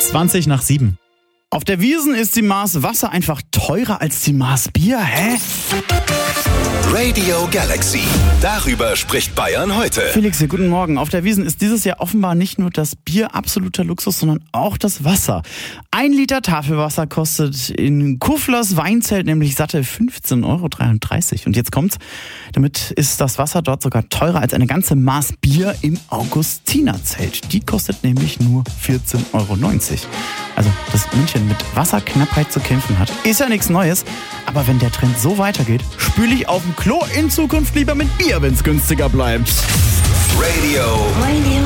20 nach 7. Auf der Wiesn ist die Maß Wasser einfach teurer als die Maß Bier, hä? Radio Galaxy. Darüber spricht Bayern heute. Felix, hier, guten Morgen. Auf der Wiesn ist dieses Jahr offenbar nicht nur das Bier absoluter Luxus, sondern auch das Wasser. 1 Liter Tafelwasser kostet in Kufflers Weinzelt nämlich satte 15,33 Euro. Und jetzt kommt's, damit ist das Wasser dort sogar teurer als eine ganze Maß Bier im Augustinerzelt. Die kostet nämlich nur 14,90 Euro. Also, dass München mit Wasserknappheit zu kämpfen hat, ist ja nichts Neues. Aber wenn der Trend so weitergeht, spüle ich auf dem Klo in Zukunft lieber mit Bier, wenn es günstiger bleibt. Radio